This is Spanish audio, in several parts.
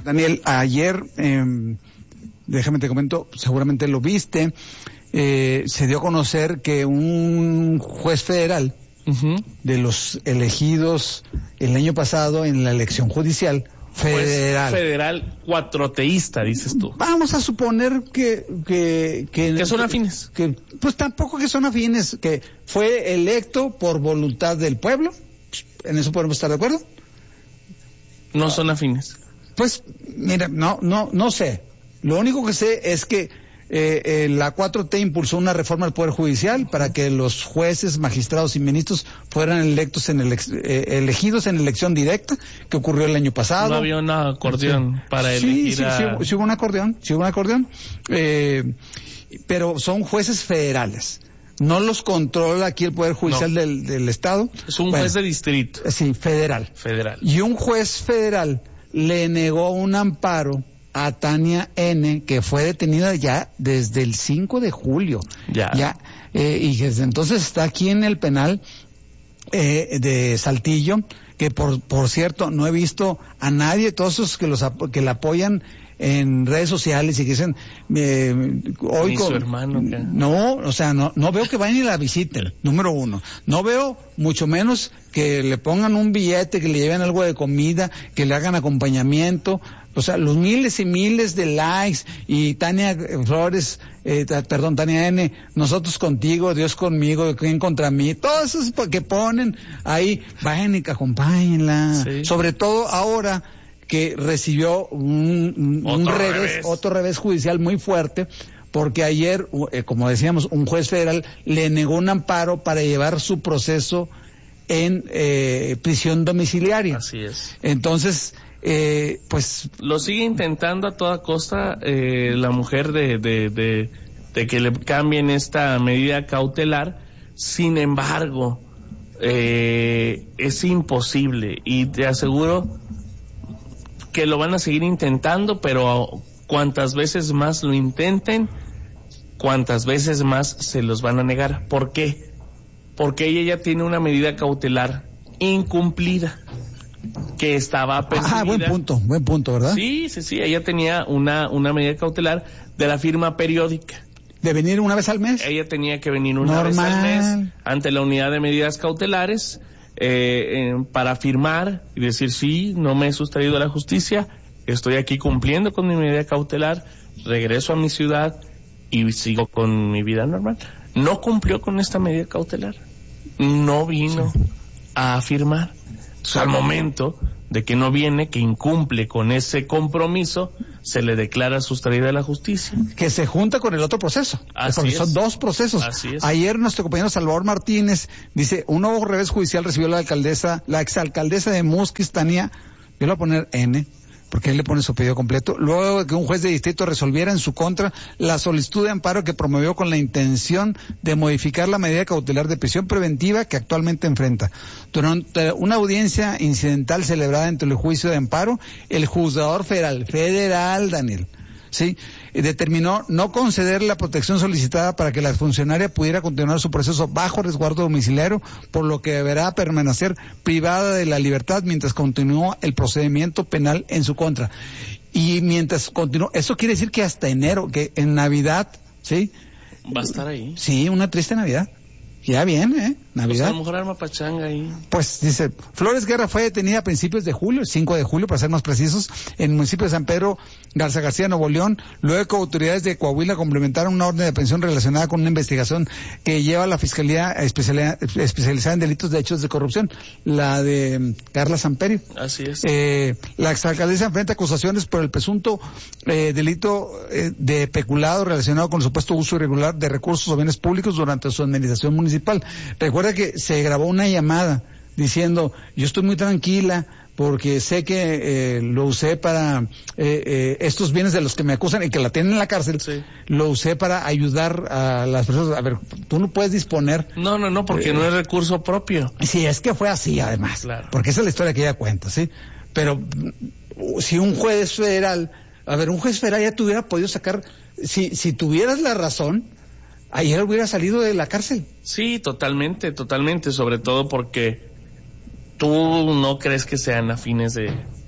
Daniel, ayer, déjame te comento, seguramente lo viste, se dio a conocer que un juez federal de los elegidos el año pasado en la elección judicial federal cuatroteísta, dices tú. Vamos a suponer que son afines. Que, pues tampoco que son afines, que fue electo por voluntad del pueblo. ¿En eso podemos estar de acuerdo? No son afines. Pues, mira, no sé. Lo único que sé es que la 4T impulsó una reforma al Poder Judicial para que los jueces, magistrados y ministros fueran elegidos elegidos en elección directa, que ocurrió el año pasado. No había un acordeón para elegir sí hubo un acordeón, pero son jueces federales. No los controla aquí el Poder Judicial del Estado. Es un juez de distrito. Sí, federal. Y un juez federal le negó un amparo a Tania N., que fue detenida ya desde el 5 de julio. Y desde entonces está aquí en el penal de Saltillo, que por cierto no he visto a nadie, todos esos que la apoyan en redes sociales y que dicen hoy su hermano, ¿qué? No veo que vayan y la visiten, número uno. No veo mucho menos que le pongan un billete, que le lleven algo de comida, que le hagan acompañamiento. O sea, los miles y miles de likes y Tania N., nosotros contigo, Dios conmigo, ¿quién contra mí? Todos esos que ponen ahí, vayan y que acompáñenla. Sí. Sobre todo ahora que recibió otro revés judicial muy fuerte, porque ayer, como decíamos, un juez federal le negó un amparo para llevar su proceso en prisión domiciliaria. Así es. Entonces, pues lo sigue intentando a toda costa la mujer de que le cambien esta medida cautelar. Sin embargo, es imposible, y te aseguro que lo van a seguir intentando, pero cuantas veces más lo intenten, cuantas veces más se los van a negar. ¿Por qué? Porque ella ya tiene una medida cautelar incumplida que estaba percibida. Buen punto, ¿verdad? Sí, ella tenía una medida cautelar de la firma periódica. ¿De venir una vez al mes? Ella tenía que venir una vez al mes ante la unidad de medidas cautelares para firmar y decir: sí, no me he sustraído a la justicia, estoy aquí cumpliendo con mi medida cautelar, regreso a mi ciudad y sigo con mi vida normal. No cumplió con esta medida cautelar, no vino a firmar. Al momento de que no viene, que incumple con ese compromiso, se le declara sustraída de la justicia. Que se junta con el otro proceso. Porque son dos procesos. Así es. Ayer nuestro compañero Salvador Martínez dice: un nuevo revés judicial recibió la exalcaldesa de Musquis, Tania, yo le voy a poner N, porque él le pone su apellido completo, luego de que un juez de distrito resolviera en su contra la solicitud de amparo que promovió con la intención de modificar la medida cautelar de prisión preventiva que actualmente enfrenta. Durante una audiencia incidental celebrada entre el juicio de amparo, el juzgador federal, Daniel, ¿sí?, determinó no conceder la protección solicitada para que la funcionaria pudiera continuar su proceso bajo resguardo domiciliario, por lo que deberá permanecer privada de la libertad mientras continúa el procedimiento penal en su contra. Y mientras continúa, eso quiere decir que hasta enero, que en Navidad, ¿sí?, va a estar ahí. Sí, una triste Navidad. Ya viene, Navidad. Pues a lo mejor arma pachanga ahí. Pues dice, Flores Guerra fue detenida a principios de julio, el 5 de julio para ser más precisos, en el municipio de San Pedro Garza García, Nuevo León, luego que autoridades de Coahuila complementaron una orden de aprehensión relacionada con una investigación que lleva la Fiscalía especializada en delitos de hechos de corrupción, la de Carla Samperio. Así es. La exalcaldesa enfrenta acusaciones por el presunto delito de peculado relacionado con el supuesto uso irregular de recursos o bienes públicos durante su administración municipal. Recuerda que se grabó una llamada diciendo: yo estoy muy tranquila porque sé que lo usé para estos bienes de los que me acusan y que la tienen en la cárcel, sí, lo usé para ayudar a las personas. A ver, tú no puedes disponer. No, porque no es recurso propio. Sí, es que fue así además, claro, porque esa es la historia que ella cuenta, ¿sí? Pero si un juez federal, un juez federal ya te hubiera podido sacar, si tuvieras la razón, ayer hubiera salido de la cárcel. Sí, totalmente, sobre todo porque tú no crees que sean afines de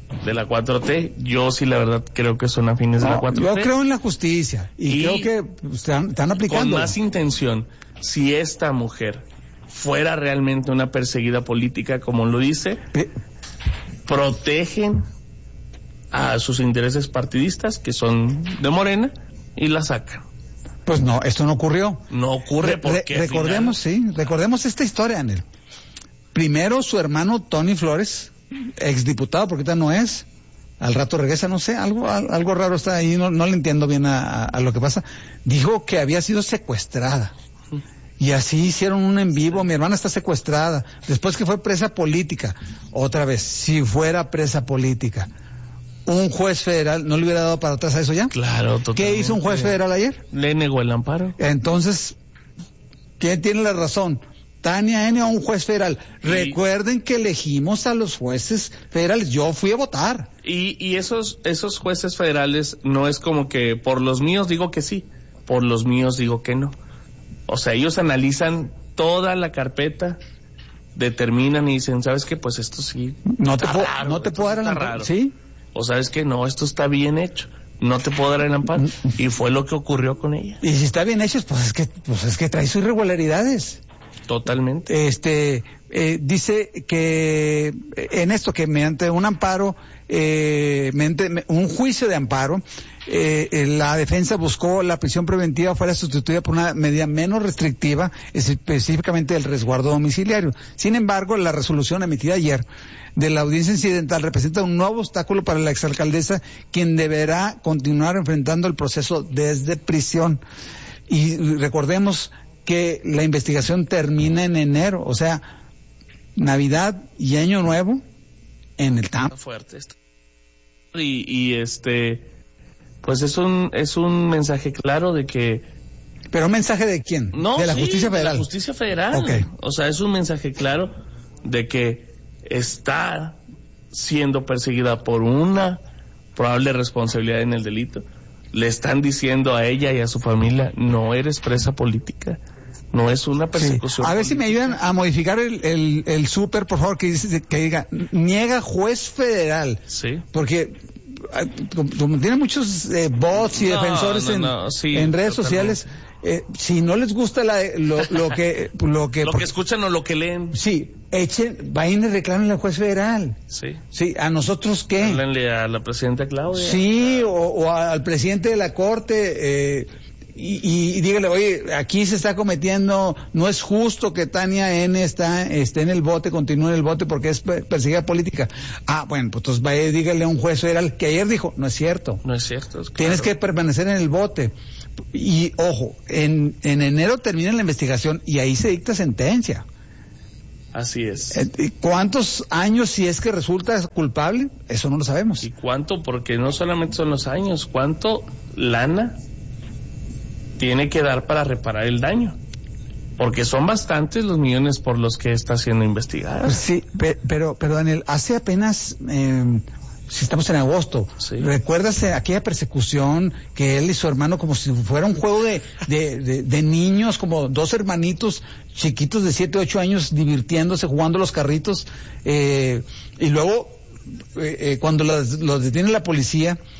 de la 4T. Yo sí, la verdad, creo que son afines de la 4T. Yo creo en la justicia y creo que están aplicando. Con más intención, si esta mujer fuera realmente una perseguida política, como lo dice, protegen a sus intereses partidistas, que son de Morena, y la sacan. Pues no, esto no ocurrió. No ocurre porque... Recordemos esta historia, Anel. Primero su hermano Tony Flores, exdiputado, porque ahorita no es, al rato regresa, no sé, algo raro está ahí, no le entiendo bien a lo que pasa, dijo que había sido secuestrada. Y así hicieron un en vivo, mi hermana está secuestrada, después que fue presa política. Otra vez, si fuera presa política, un juez federal no le hubiera dado para atrás a eso ya. Claro, totalmente. ¿Qué hizo un juez federal ayer? Le negó el amparo. Entonces, ¿quién tiene la razón? Tania N o un juez federal. Recuerden que elegimos a los jueces federales. Yo fui a votar. Y esos jueces federales no es como que por los míos digo que sí, por los míos digo que no. O sea, ellos analizan toda la carpeta, determinan y dicen, ¿sabes qué? Pues esto sí no te puedo dar el amparo. ¿Sí? O sabes que no, esto está bien hecho. No te puedo dar el amparo. Y fue lo que ocurrió con ella. Y si está bien hecho, pues es que trae sus irregularidades. Totalmente. Dice que en esto que mediante un amparo, un juicio de amparo, la defensa buscó la prisión preventiva fuera sustituida por una medida menos restrictiva, específicamente el resguardo domiciliario. Sin embargo, la resolución emitida ayer de la audiencia incidental representa un nuevo obstáculo para la exalcaldesa, quien deberá continuar enfrentando el proceso desde prisión. Y recordemos que la investigación termina en enero, o sea, Navidad y Año Nuevo en el TAM. Fuerte esto. Pues es un mensaje claro de que... ¿Pero un mensaje de quién? No, de la Justicia Federal. De la Justicia Federal. Okay. O sea, es un mensaje claro de que está siendo perseguida por una probable responsabilidad en el delito. Le están diciendo a ella y a su familia, no eres presa política, no es una persecución. Sí. A ver si me ayudan a modificar el súper, por favor, que diga, niega juez federal. Sí. Porque como tiene muchos bots y defensores en redes sociales, si no les gusta lo que escuchan o lo que leen. Sí, vayan y reclamen al juez federal. Sí. Sí, ¿a nosotros qué? Háblenle a la presidenta Claudia. Sí, o al presidente de la corte, y dígale, oye, aquí se está cometiendo, no es justo que Tania N esté en el bote, continúe en el bote porque es perseguida política. Bueno, pues entonces vaya y dígale a un juez federal que ayer dijo, no es cierto. No es cierto, es claro. Tienes que permanecer en el bote. Y ojo, en enero termina la investigación y ahí se dicta sentencia. Así es. ¿Cuántos años si es que resulta culpable? Eso no lo sabemos. ¿Y cuánto? Porque no solamente son los años, ¿cuánto lana tiene que dar para reparar el daño? Porque son bastantes los millones por los que está siendo investigada. Sí, pero Daniel, hace apenas... si estamos en agosto, sí. ¿Recuerdas aquella persecución que él y su hermano, como si fuera un juego de niños, como dos hermanitos chiquitos de 7, 8 años divirtiéndose, jugando los carritos, y luego cuando los detiene la policía,